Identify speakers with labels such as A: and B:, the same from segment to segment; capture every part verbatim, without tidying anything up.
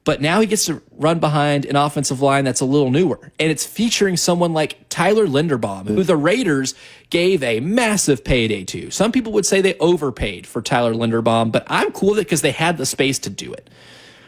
A: But now he gets to run behind an offensive line that's a little newer. And it's featuring someone like Tyler Linderbaum, who the Raiders gave a massive payday to. Some people would say they overpaid for Tyler Linderbaum, but I'm cool with it because they had the space to do it.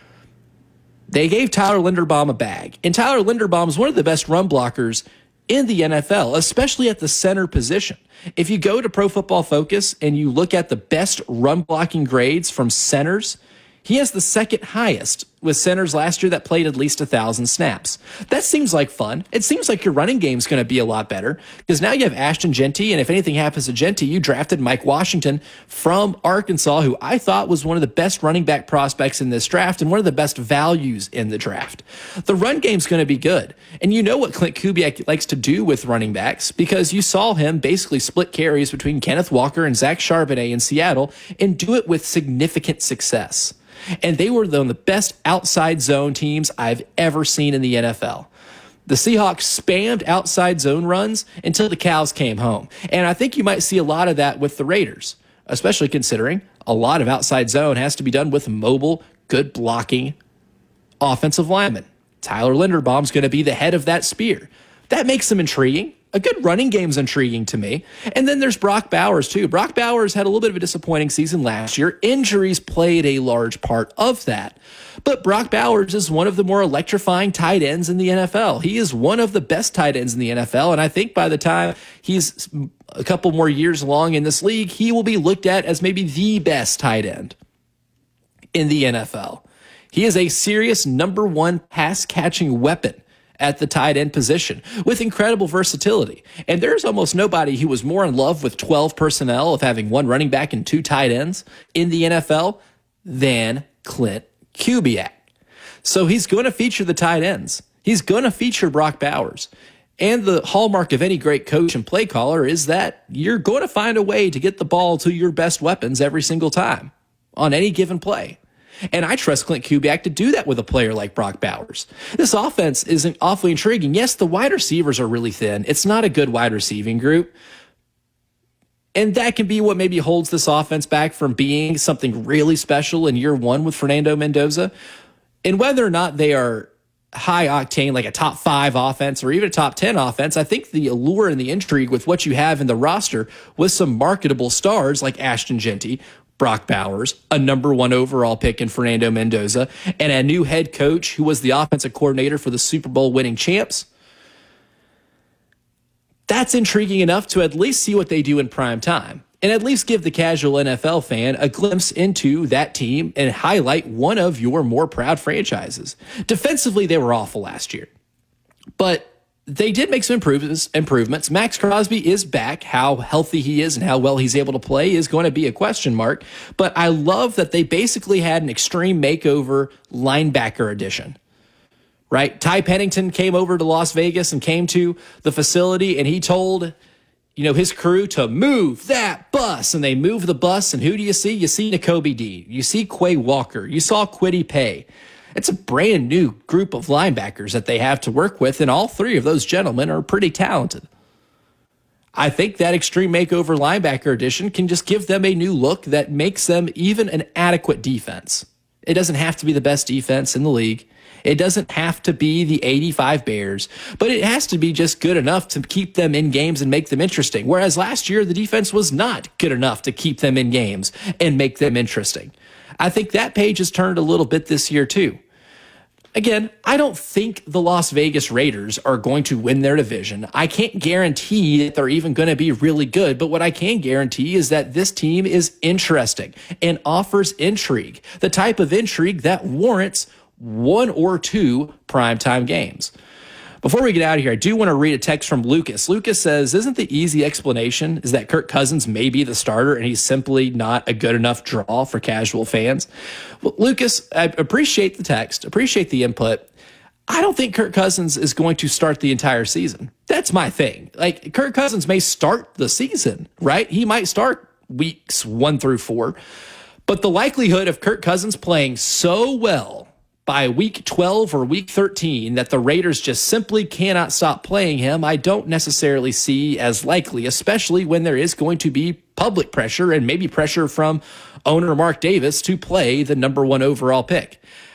A: They gave Tyler Linderbaum a bag. And Tyler Linderbaum is one of the best run blockers in the N F L, especially at the center position. If you go to Pro Football Focus and you look at the best run blocking grades from centers, he has the second highest with centers last year that played at least a thousand snaps. That seems like fun. It seems like your running game is going to be a lot better because now you have Ashton Jeanty, and if anything happens to Jeanty, you drafted Mike Washington from Arkansas, who I thought was one of the best running back prospects in this draft and one of the best values in the draft. The run game's going to be good, and you know what Klint Kubiak likes to do with running backs because you saw him basically split carries between Kenneth Walker and Zach Charbonnet in Seattle and do it with significant success. And they were one of the best outside zone teams I've ever seen in the N F L. The Seahawks spammed outside zone runs until the cows came home. And I think you might see a lot of that with the Raiders, especially considering a lot of outside zone has to be done with mobile, good blocking offensive linemen. Tyler Linderbaum's going to be the head of that spear. That makes him intriguing. A good running game's intriguing to me. And then there's Brock Bowers, too. Brock Bowers had a little bit of a disappointing season last year. Injuries played a large part of that. But Brock Bowers is one of the more electrifying tight ends in the N F L. He is one of the best tight ends in the N F L, and I think by the time he's a couple more years along in this league, he will be looked at as maybe the best tight end in the N F L. He is a serious number one pass-catching weapon at the tight end position with incredible versatility. And there's almost nobody who was more in love with twelve personnel of having one running back and two tight ends in the N F L than Klint Kubiak. So he's going to feature the tight ends. He's going to feature Brock Bowers. And the hallmark of any great coach and play caller is that you're going to find a way to get the ball to your best weapons every single time on any given play. And I trust Klint Kubiak to do that with a player like Brock Bowers. This offense isn't awfully intriguing. Yes, the wide receivers are really thin. It's not a good wide receiving group. And that can be what maybe holds this offense back from being something really special in year one with Fernando Mendoza. And whether or not they are high octane, like a top five offense or even a top ten offense, I think the allure and the intrigue with what you have in the roster with some marketable stars like Ashton Jeanty, Brock Bowers, a number one overall pick in Fernando Mendoza, and a new head coach who was the offensive coordinator for the Super Bowl winning champs. That's intriguing enough to at least see what they do in prime time and at least give the casual N F L fan a glimpse into that team and highlight one of your more proud franchises. Defensively, they were awful last year, but they did make some improvements. Improvements. Max Crosby is back. How healthy he is and how well he's able to play is going to be a question mark. But I love that they basically had an extreme makeover linebacker edition. Right? Ty Pennington came over to Las Vegas and came to the facility, and he told, you know, his crew to move that bus, and they moved the bus. And who do you see? You see Nakobe Dean. You see Quay Walker. You saw Kwity Paye. It's a brand new group of linebackers that they have to work with, and all three of those gentlemen are pretty talented. I think that extreme makeover linebacker edition can just give them a new look that makes them even an adequate defense. It doesn't have to be the best defense in the league. It doesn't have to be the eighty-five Bears, but it has to be just good enough to keep them in games and make them interesting. Whereas last year, the defense was not good enough to keep them in games and make them interesting. I think that page has turned a little bit this year too. Again, I don't think the Las Vegas Raiders are going to win their division. I can't guarantee that they're even going to be really good, but what I can guarantee is that this team is interesting and offers intrigue, the type of intrigue that warrants one or two primetime games. Before we get out of here, I do want to read a text from Lucas. Lucas says, isn't the easy explanation is that Kirk Cousins may be the starter and he's simply not a good enough draw for casual fans? Well, Lucas, I appreciate the text, appreciate the input. I don't think Kirk Cousins is going to start the entire season. That's my thing. Like, Kirk Cousins may start the season, right? He might start weeks one through four. But the likelihood of Kirk Cousins playing so well by week twelve or week thirteen that the Raiders just simply cannot stop playing him, I don't necessarily see as likely, especially when there is going to be public pressure and maybe pressure from owner Mark Davis to play the number one overall pick.